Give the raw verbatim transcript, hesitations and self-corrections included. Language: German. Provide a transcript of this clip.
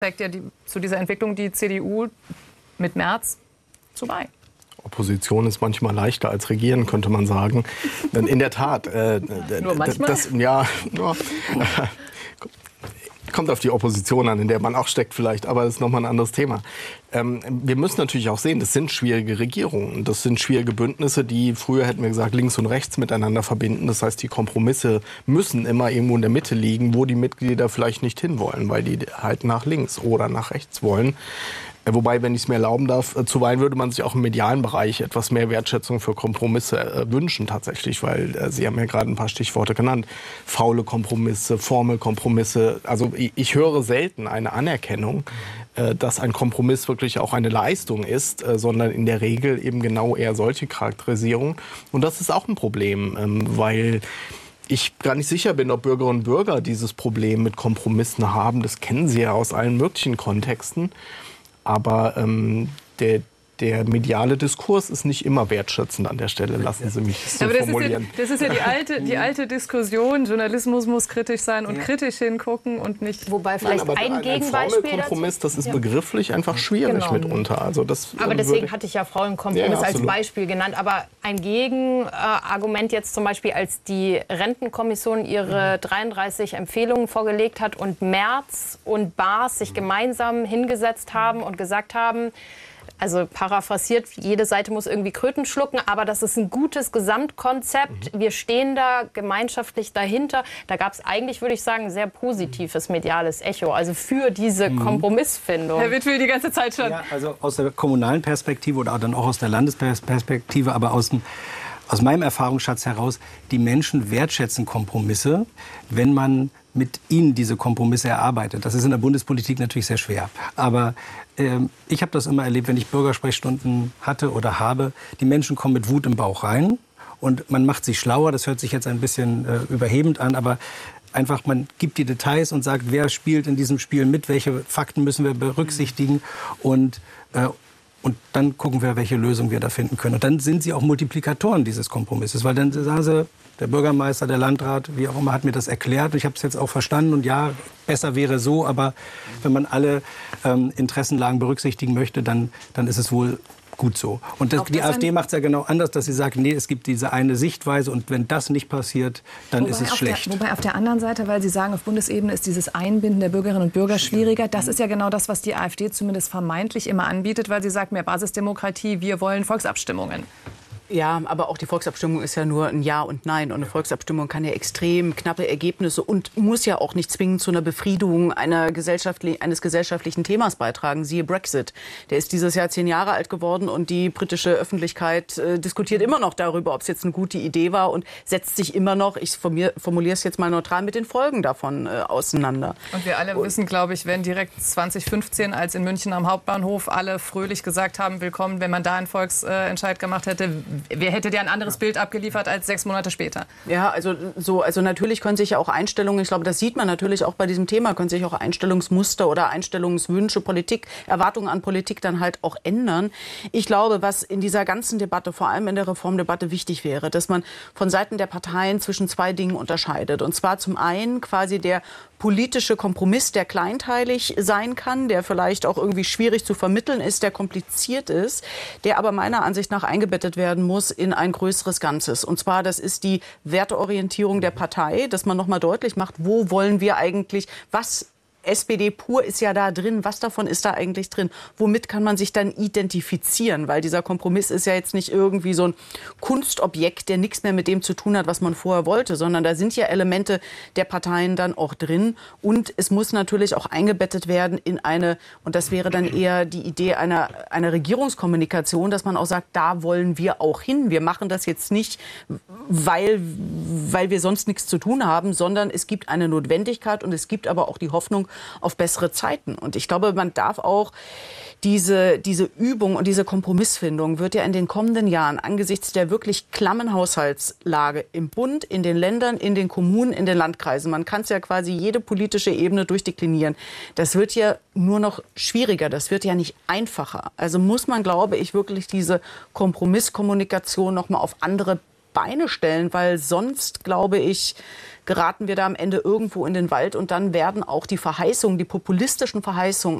trägt ja die, zu dieser Entwicklung die C D U mit Merz zu bei. Opposition ist manchmal leichter als Regieren, könnte man sagen. Denn in der Tat. Äh, Nur manchmal? Das, ja, ja. Kommt auf die Opposition an, in der man auch steckt vielleicht, aber das ist nochmal ein anderes Thema. Ähm, wir müssen natürlich auch sehen, das sind schwierige Regierungen. Das sind schwierige Bündnisse, die früher, hätten wir gesagt, links und rechts miteinander verbinden. Das heißt, die Kompromisse müssen immer irgendwo in der Mitte liegen, wo die Mitglieder vielleicht nicht hinwollen, weil die halt nach links oder nach rechts wollen. Wobei, wenn ich es mir erlauben darf, zuweilen würde man sich auch im medialen Bereich etwas mehr Wertschätzung für Kompromisse äh, wünschen tatsächlich, weil äh, Sie haben ja gerade ein paar Stichworte genannt. Faule Kompromisse, Formelkompromisse. Also ich, ich höre selten eine Anerkennung, äh, dass ein Kompromiss wirklich auch eine Leistung ist, äh, sondern in der Regel eben genau eher solche Charakterisierung. Und das ist auch ein Problem, ähm, weil ich gar nicht sicher bin, ob Bürgerinnen und Bürger dieses Problem mit Kompromissen haben. Das kennen sie ja aus allen möglichen Kontexten. Aber ähm, der, der mediale Diskurs ist nicht immer wertschätzend an der Stelle. Lassen Sie mich so Aber das formulieren. Ist ja, das ist ja die alte, die alte Diskussion. Journalismus muss kritisch sein und ja. kritisch hingucken und nicht... Wobei vielleicht Nein, ein, ein Gegenbeispiel Formelkompromiss, das ist ja. begrifflich einfach schwierig genau. mitunter. Also das, aber deswegen würde... hatte ich ja Frauenkompromiss ja, als Beispiel genannt. Aber ein Gegenargument jetzt zum Beispiel, als die Rentenkommission ihre dreiunddreißig Empfehlungen vorgelegt hat und Merz und Baas sich gemeinsam hingesetzt haben und gesagt haben, also paraphrasiert, jede Seite muss irgendwie Kröten schlucken, aber das ist ein gutes Gesamtkonzept. Wir stehen da gemeinschaftlich dahinter. Da gab es eigentlich, würde ich sagen, ein sehr positives mediales Echo, also für diese Kompromissfindung. Herr Witt will die ganze Zeit schon. Ja, also aus der kommunalen Perspektive oder dann auch aus der Landesperspektive, aber aus dem Aus meinem Erfahrungsschatz heraus, die Menschen wertschätzen Kompromisse, wenn man mit ihnen diese Kompromisse erarbeitet. Das ist in der Bundespolitik natürlich sehr schwer. Aber äh, ich habe das immer erlebt, wenn ich Bürgersprechstunden hatte oder habe. Die Menschen kommen mit Wut im Bauch rein und man macht sich schlauer. Das hört sich jetzt ein bisschen äh, überhebend an, aber einfach, man gibt die Details und sagt, wer spielt in diesem Spiel mit, welche Fakten müssen wir berücksichtigen und äh, Und dann gucken wir, welche Lösung wir da finden können. Und dann sind sie auch Multiplikatoren dieses Kompromisses. Weil dann sagen sie, der Bürgermeister, der Landrat, wie auch immer, hat mir das erklärt. Und ich habe es jetzt auch verstanden. Und ja, besser wäre so. Aber wenn man alle ähm, Interessenlagen berücksichtigen möchte, dann, dann ist es wohl gut so. Und das, die AfD macht es ja genau anders, dass sie sagt, nee, es gibt diese eine Sichtweise und wenn das nicht passiert, dann wobei ist es schlecht. Der, wobei auf der anderen Seite, weil Sie sagen, auf Bundesebene ist dieses Einbinden der Bürgerinnen und Bürger schwieriger. Das ist ja genau das, was die AfD zumindest vermeintlich immer anbietet, weil sie sagt, mehr Basisdemokratie, wir wollen Volksabstimmungen. Ja, aber auch die Volksabstimmung ist ja nur ein Ja und Nein. Und eine Volksabstimmung kann ja extrem knappe Ergebnisse und muss ja auch nicht zwingend zu einer Befriedung einer gesellschaftlich, eines gesellschaftlichen Themas beitragen. Siehe Brexit. Der ist dieses Jahr zehn Jahre alt geworden und die britische Öffentlichkeit äh, diskutiert immer noch darüber, ob es jetzt eine gute Idee war und setzt sich immer noch, ich formuliere es jetzt mal neutral, mit den Folgen davon äh, auseinander. Und wir alle und wissen, glaube ich, wenn direkt zwanzig fünfzehn, als in München am Hauptbahnhof alle fröhlich gesagt haben, willkommen, wenn man da einen Volksentscheid gemacht hätte, wer hätte dir ein anderes Bild abgeliefert als sechs Monate später? Ja, also, so, also natürlich können sich ja auch Einstellungen, ich glaube, das sieht man natürlich auch bei diesem Thema, können sich auch Einstellungsmuster oder Einstellungswünsche, Politik, Erwartungen an Politik dann halt auch ändern. Ich glaube, was in dieser ganzen Debatte, vor allem in der Reformdebatte, wichtig wäre, dass man von Seiten der Parteien zwischen zwei Dingen unterscheidet. Und zwar zum einen quasi der politische Kompromiss, der kleinteilig sein kann, der vielleicht auch irgendwie schwierig zu vermitteln ist, der kompliziert ist, der aber meiner Ansicht nach eingebettet werden muss in ein größeres Ganzes. Und zwar, das ist die Werteorientierung der Partei, dass man nochmal deutlich macht, wo wollen wir eigentlich, was S P D pur ist ja da drin. Was davon ist da eigentlich drin? Womit kann man sich dann identifizieren? Weil dieser Kompromiss ist ja jetzt nicht irgendwie so ein Kunstobjekt, der nichts mehr mit dem zu tun hat, was man vorher wollte, sondern da sind ja Elemente der Parteien dann auch drin. Und es muss natürlich auch eingebettet werden in eine, und das wäre dann eher die Idee einer, einer Regierungskommunikation, dass man auch sagt, da wollen wir auch hin. Wir machen das jetzt nicht, weil, weil wir sonst nichts zu tun haben, sondern es gibt eine Notwendigkeit und es gibt aber auch die Hoffnung auf bessere Zeiten. Und ich glaube, man darf auch diese, diese Übung und diese Kompromissfindung wird ja in den kommenden Jahren angesichts der wirklich klammen Haushaltslage im Bund, in den Ländern, in den Kommunen, in den Landkreisen, man kann es ja quasi jede politische Ebene durchdeklinieren, das wird ja nur noch schwieriger, das wird ja nicht einfacher. Also muss man, glaube ich, wirklich diese Kompromisskommunikation noch mal auf andere Beine stellen, weil sonst, glaube ich, geraten wir da am Ende irgendwo in den Wald und dann werden auch die Verheißungen, die populistischen Verheißungen